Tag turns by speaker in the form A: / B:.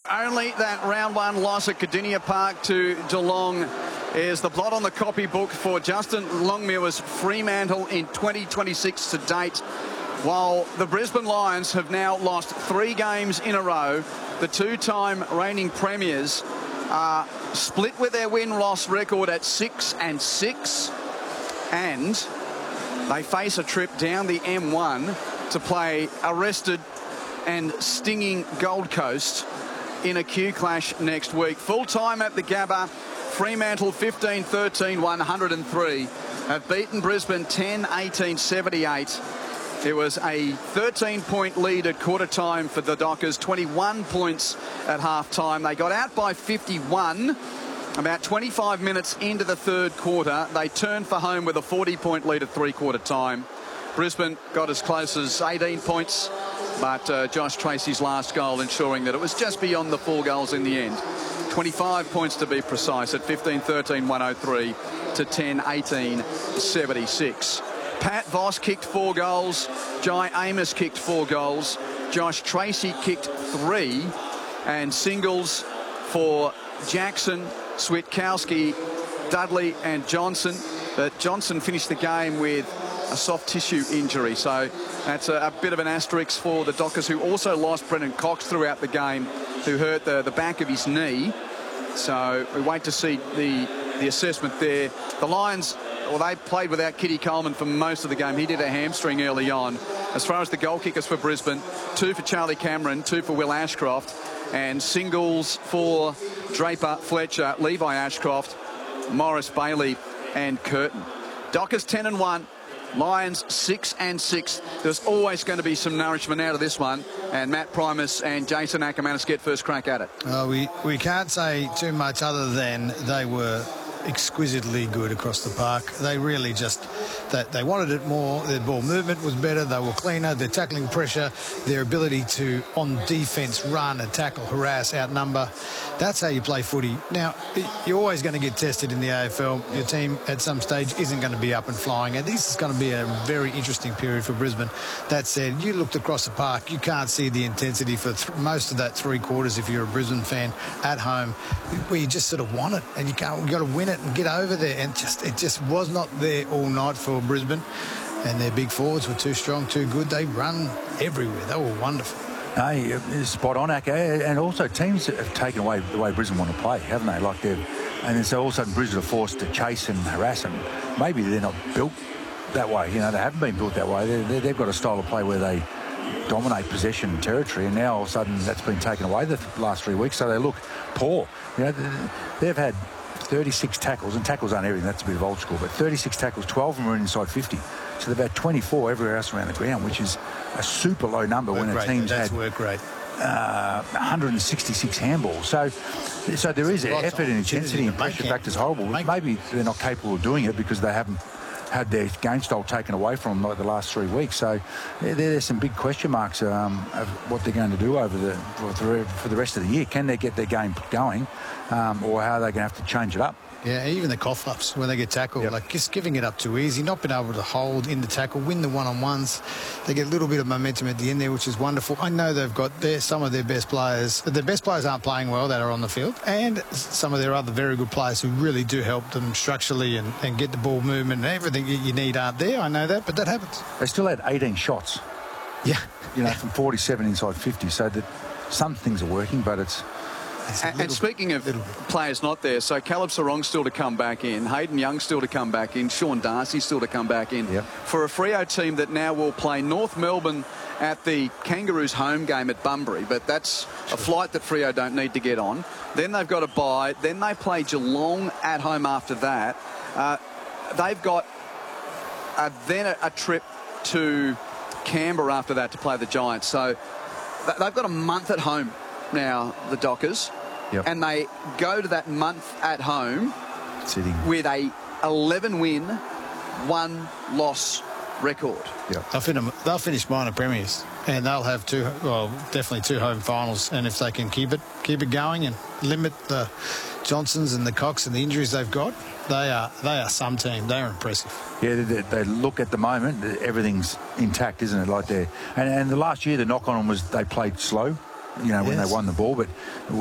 A: only that round one loss at Cardinia Park to Geelong is the blot on the copybook for Justin Longmuir's Fremantle in 2026 to date. While the Brisbane Lions have now lost 3 games in a row, the two-time reigning premiers are split with their win-loss record at 6-6, and they face a trip down the M1 to play a rested and stinging Gold Coast in a Q clash next week. Full time at the Gabba, Fremantle 15-13, 103 have beaten Brisbane 10-18, 78. There was a 13-point lead at quarter time for the Dockers, 21 points at half time. They got out by 51. About 25 minutes into the third quarter, they turned for home with a 40-point lead at three-quarter time. Brisbane got as close as 18 points, but Josh Tracy's last goal ensuring that it was just beyond the 4 goals in the end. 25 points to be precise at 15-13, 103 to 10-18, 76. Pat Voss kicked 4 goals. Jai Amos kicked 4 goals. Josh Tracy kicked 3. And singles for Jackson, Switkowski, Dudley and Johnson. But Johnson finished the game with a soft tissue injury. So that's a bit of an asterisk for the Dockers, who also lost Brendan Cox throughout the game, who hurt the back of his knee. So we wait to see the assessment there. The Lions, well, they played without Kitty Coleman for most of the game. He did a hamstring early on. As far as the goal kickers for Brisbane, 2 for Charlie Cameron, 2 for Will Ashcroft, and singles for Draper, Fletcher, Levi Ashcroft, Morris Bailey and Curtin. Dockers 10-1, Lions 6-6. There's always going to be some nourishment out of this one, and Matt Primus and Jason Ackermanis get first crack at it.
B: We can't say too much other than they were exquisitely good across the park. They really just, they wanted it more. Their ball movement was better. They were cleaner. Their tackling pressure, their ability to, on defence, run and tackle, harass, outnumber. That's how you play footy. Now, you're always going to get tested in the AFL. Your team at some stage isn't going to be up and flying, and this is going to be a very interesting period for Brisbane. That said, you looked across the park, you can't see the intensity for most of that 3 quarters if you're a Brisbane fan at home, where you just sort of want it, and you got to win it and get over there, and it just was not there all night for Brisbane. And their big forwards were too strong, too good. They run everywhere. They were wonderful.
C: Hey, spot on, Aka. And also teams have taken away the way Brisbane want to play, haven't they? Like and then so all of a sudden Brisbane are forced to chase and harass them. Maybe they're not built that way. You know, they haven't been built that way. They've got a style of play where they dominate possession and territory, and now all of a sudden that's been taken away the last 3 weeks, so they look poor. You know, they've had 36 tackles, and tackles aren't everything, that's a bit of old school, but 36 tackles, 12 of them are inside 50. So they've had 24 everywhere else around the ground, which is a super low number when a team's had 166 handballs. So there is effort and intensity, and pressure factor's horrible. Maybe they're not capable of doing it because they haven't had their game style taken away from them like the last 3 weeks. So there's some big question marks of what they're going to do for the rest of the year. Can they get their game going, or how are they going to have to change it up?
B: Yeah, even the cough-ups when they get tackled, like just giving it up too easy, not being able to hold in the tackle, win the one-on-ones. They get a little bit of momentum at the end there, which is wonderful. I know they've got some of their best players. Their best players aren't playing well that are on the field, and some of their other very good players who really do help them structurally and get the ball movement and everything you need aren't there. I know that, but that happens.
C: They still had 18 shots.
B: Yeah.
C: You know, from 47 inside 50, so that some things are working, but it's...
A: And speaking of players not there, so Caleb Sarong still to come back in, Hayden Young still to come back in, Sean Darcy still to come back in.
C: Yep.
A: For a Freo team that now will play North Melbourne at the Kangaroos home game at Bunbury, but that's a flight that Freo don't need to get on. Then they've got to bye. Then they play Geelong at home after that. They've got then a trip to Canberra after that to play the Giants. So they've got a month at home now, the Dockers.
C: Yep.
A: And they go to that month at home with a 11-win, 1-loss record.
C: Yep.
B: They'll finish minor premiers, and they'll have definitely 2 home finals. And if they can keep it going and limit the Johnsons and the Cox and the injuries they've got, they are some team. They're impressive.
C: Yeah, they look at the moment, everything's intact, isn't it? Like and the last year the knock on them was they played slow. You know, when they won the ball, but